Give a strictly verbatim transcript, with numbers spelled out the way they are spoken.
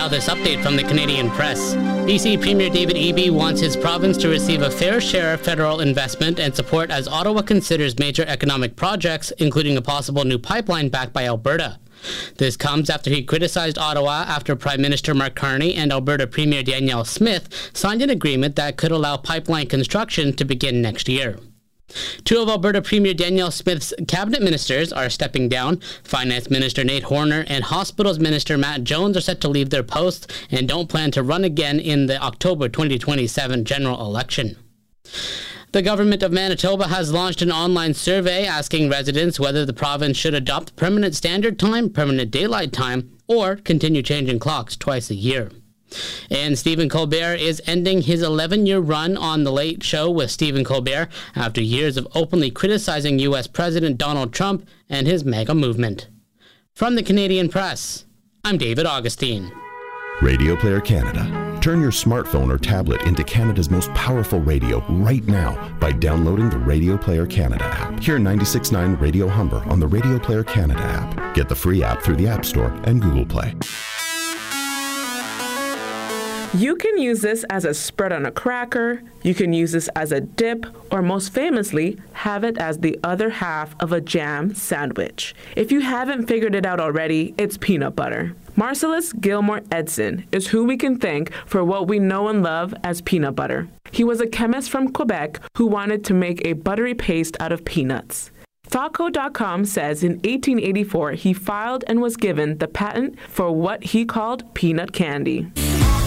Now this update from the Canadian Press. B C Premier David Eby wants his province to receive a fair share of federal investment and support as Ottawa considers major economic projects, including a possible new pipeline backed by Alberta. This comes after he criticized Ottawa after Prime Minister Mark Carney and Alberta Premier Danielle Smith signed an agreement that could allow pipeline construction to begin next year. Two of Alberta Premier Danielle Smith's cabinet ministers are stepping down. Finance Minister Nate Horner and Hospitals Minister Matt Jones are set to leave their posts and don't plan to run again in the October twenty twenty-seven general election. The government of Manitoba has launched an online survey asking residents whether the province should adopt permanent standard time, permanent daylight time, or continue changing clocks twice a year. And Stephen Colbert is ending his eleven-year run on The Late Show with Stephen Colbert after years of openly criticizing U S President Donald Trump and his MAGA movement. From the Canadian Press, I'm David Augustine. Radio Player Canada. Turn your smartphone or tablet into Canada's most powerful radio right now by downloading the Radio Player Canada app. Hear ninety-six point nine Radio Humber on the Radio Player Canada app. Get the free app through the App Store and Google Play. You can use this as a spread on a cracker, you can use this as a dip, or most famously, have it as the other half of a jam sandwich. If you haven't figured it out already, it's peanut butter. Marcellus Gilmore Edson is who we can thank for what we know and love as peanut butter. He was a chemist from Quebec who wanted to make a buttery paste out of peanuts. Thoughtco dot com says in eighteen eighty-four he filed and was given the patent for what he called peanut candy.